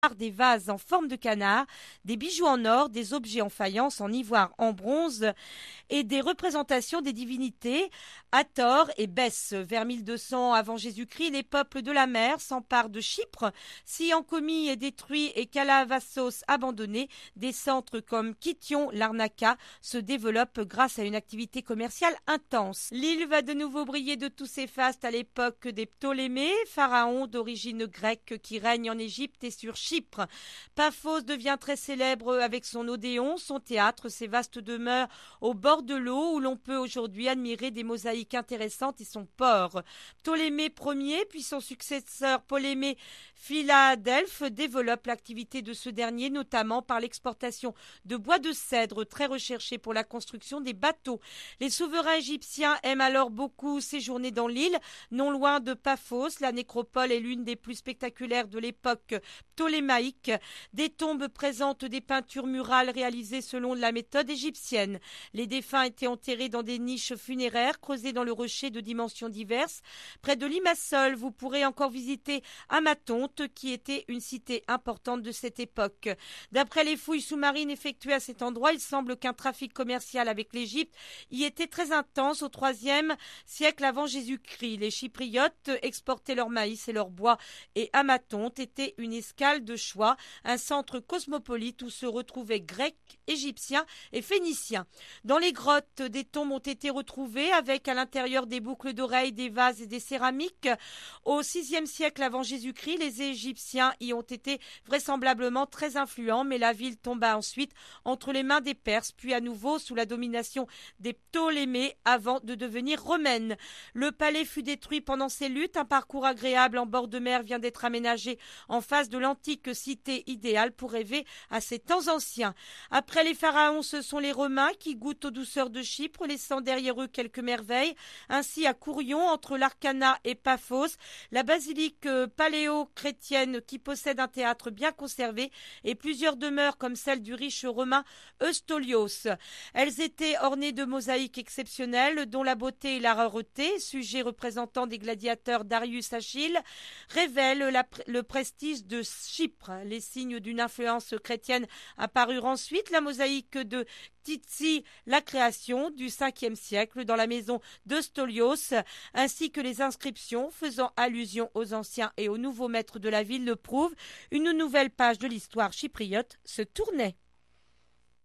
des vases en forme de canard, des bijoux en or, des objets en faïence, en ivoire, en bronze et des représentations des divinités Hathor et Bès. Vers 1200 avant Jésus-Christ, les peuples de la mer s'emparent de Chypre, Siancomie est détruit et Kalavassos abandonné. Des centres comme Kition, Larnaca se développent grâce à une activité commerciale intense. L'île va de nouveau briller de tous ses fastes à l'époque des Ptolémées, pharaons d'origine grecque qui règnent en Égypte et sur Chypre. Paphos devient très célèbre avec son Odéon, son théâtre, ses vastes demeures au bord de l'eau où l'on peut aujourd'hui admirer des mosaïques intéressantes et son port. Ptolémée Ier, puis son successeur Ptolémée Philadelphe développe l'activité de ce dernier, notamment par l'exportation de bois de cèdre très recherché pour la construction des bateaux. Les souverains égyptiens aiment alors beaucoup séjourner dans l'île, non loin de Paphos. La nécropole est l'une des plus spectaculaires de l'époque ptolémaïque. Des tombes présentent des peintures murales réalisées selon la méthode égyptienne. Les défunts étaient enterrés dans des niches funéraires creusées dans le rocher de dimensions diverses. Près de Limassol, vous pourrez encore visiter Amathonte, qui était une cité importante de cette époque. D'après les fouilles sous-marines effectuées à cet endroit, il semble qu'un trafic commercial avec l'Égypte y était très intense au IIIe siècle avant Jésus-Christ. Les Chypriotes exportaient leur maïs et leur bois et Amathonte était une escale de choix, un centre cosmopolite où se retrouvaient Grecs, Égyptiens et Phéniciens. Dans les grottes, des tombes ont été retrouvées avec à l'intérieur des boucles d'oreilles, des vases et des céramiques. Au VIe siècle avant Jésus-Christ, les Égyptiens y ont été vraisemblablement très influents, mais la ville tomba ensuite entre les mains des Perses, puis à nouveau sous la domination des Ptolémées avant de devenir romaine. Le palais fut détruit pendant ces luttes. Un parcours agréable en bord de mer vient d'être aménagé en face de l'antique cité idéale pour rêver à ces temps anciens. Après les pharaons, ce sont les Romains qui goûtent aux douceurs de Chypre, laissant derrière eux quelques merveilles. Ainsi, à Courion, entre l'Arcana et Paphos, la basilique paléo-chrétienne qui possède un théâtre bien conservé et plusieurs demeures comme celle du riche romain Eustolios. Elles étaient ornées de mosaïques exceptionnelles dont la beauté et la rareté, sujet représentant des gladiateurs Darius Achille, révèlent le prestige de Chypre. Les signes d'une influence chrétienne apparurent ensuite. La mosaïque de Titsi, la création du Ve siècle dans la maison d'Eustolios, ainsi que les inscriptions faisant allusion aux anciens et aux nouveaux maîtres de la ville le prouvent. Une nouvelle page de l'histoire chypriote se tournait.